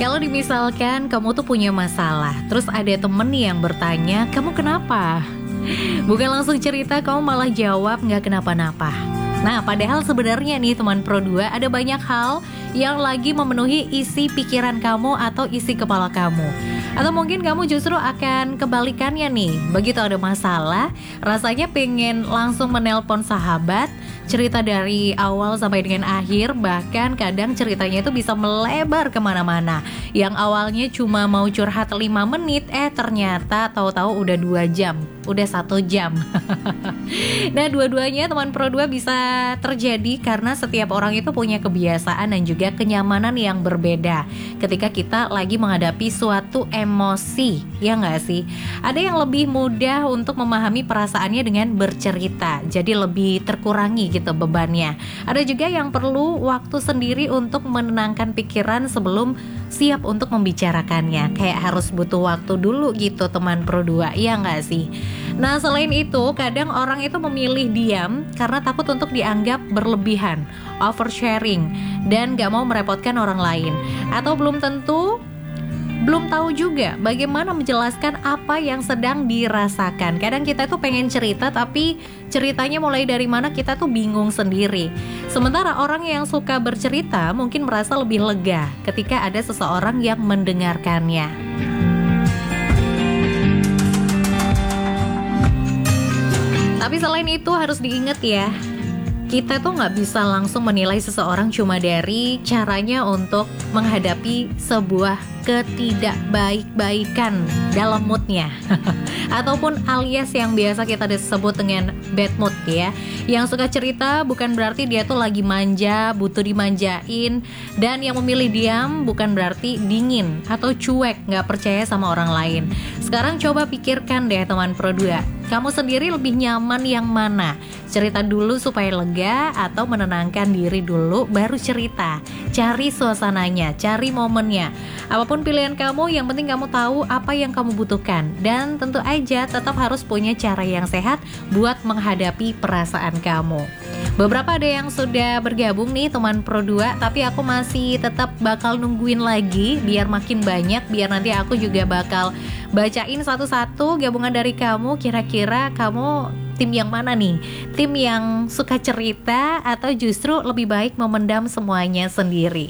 Kalau dimisalkan kamu tuh punya masalah, terus ada temen nih yang bertanya, kamu kenapa? Bukan langsung cerita, kamu malah jawab nggak kenapa-napa. Nah, padahal sebenarnya nih teman Pro 2, ada banyak hal yang lagi memenuhi isi pikiran kamu atau isi kepala kamu. Atau mungkin kamu justru akan kebalikannya nih. Begitu ada masalah, rasanya pengen langsung menelpon sahabat, cerita dari awal sampai dengan akhir. Bahkan kadang ceritanya itu bisa melebar kemana-mana. Yang awalnya cuma mau curhat 5 menit, ternyata tahu-tahu udah 2 jam, udah 1 jam. Nah, dua-duanya teman Pro 2 bisa terjadi karena setiap orang itu punya kebiasaan dan juga kenyamanan yang berbeda ketika kita lagi menghadapi suatu emosi, ya nggak sih? Ada yang lebih mudah untuk memahami perasaannya dengan bercerita, jadi lebih terkurangi gitu bebannya. Ada juga yang perlu waktu sendiri untuk menenangkan pikiran sebelum siap untuk membicarakannya. Kayak harus butuh waktu dulu gitu teman Pro 2, ya nggak sih? Nah, selain itu, kadang orang itu memilih diam karena takut untuk dianggap berlebihan, oversharing, dan gak mau merepotkan orang lain. Atau belum tahu juga bagaimana menjelaskan apa yang sedang dirasakan. Kadang kita tuh pengen cerita, tapi ceritanya mulai dari mana kita tuh bingung sendiri. Sementara orang yang suka bercerita mungkin merasa lebih lega ketika ada seseorang yang mendengarkannya. Tapi selain itu harus diingat ya, kita tuh gak bisa langsung menilai seseorang cuma dari caranya untuk menghadapi sebuah ketidakbaik-baikan dalam moodnya. Ataupun alias yang biasa kita disebut dengan bad mood ya. Yang suka cerita bukan berarti dia tuh lagi manja, butuh dimanjain. Dan yang memilih diam bukan berarti dingin atau cuek, gak percaya sama orang lain. Sekarang coba pikirkan deh teman Pro 2, kamu sendiri lebih nyaman yang mana? Cerita dulu supaya lega atau menenangkan diri dulu baru cerita? Cari suasananya, cari momennya. Apapun pilihan kamu, yang penting kamu tahu apa yang kamu butuhkan. Dan tentu aja tetap harus punya cara yang sehat buat menghadapi perasaan kamu. Beberapa ada yang sudah bergabung nih teman Pro 2, tapi aku masih tetap bakal nungguin lagi biar makin banyak, biar nanti aku juga bakal bacain satu-satu gabungan dari kamu. Kira-kira kamu tim yang mana nih? Tim yang suka cerita atau justru lebih baik memendam semuanya sendiri?